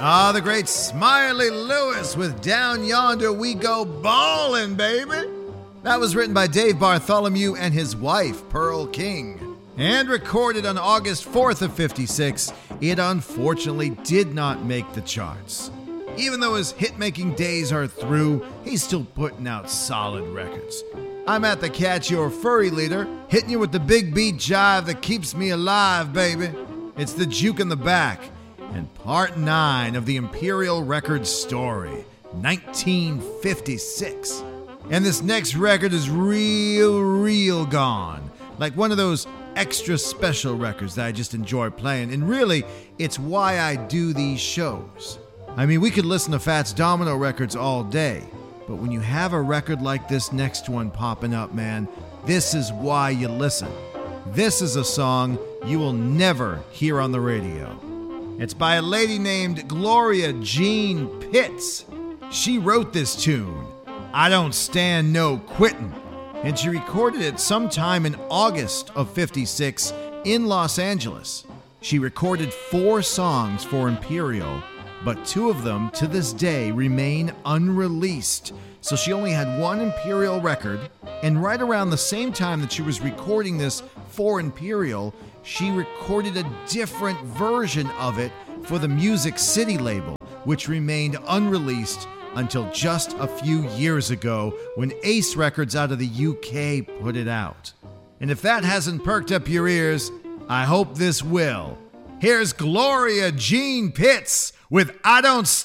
Ah, the great Smiley Lewis with Down Yonder We Go Ballin', baby. That was written by Dave Bartholomew and his wife, Pearl King. And recorded on August 4th of 56, it unfortunately did not make the charts. Even though his hit-making days are through, he's still putting out solid records. I'm at the Catch Your Furry Leader, hitting you with the big beat jive that keeps me alive, baby. It's the Juke in the Back, and part 9 of the Imperial Records story, 1956. And this next record is real gone. Like one of those extra special records that I just enjoy playing. And really, it's why I do these shows. I mean, we could listen to Fats Domino records all day, but when you have a record like this next one popping up, man, this is why you listen. This is a song you will never hear on the radio. It's by a lady named Gloria Jean Pitts. She wrote this tune, I Don't Stand No Quittin', and she recorded it sometime in August of 56 in Los Angeles. She recorded 4 songs for Imperial, but 2 of them to this day remain unreleased. So she only had 1 Imperial record, and right around the same time that she was recording this for Imperial, she recorded a different version of it for the Music City label, which remained unreleased until just a few years ago when Ace Records out of the UK put it out. And if that hasn't perked up your ears, I hope this will. Here's Gloria Jean Pitts with I Don't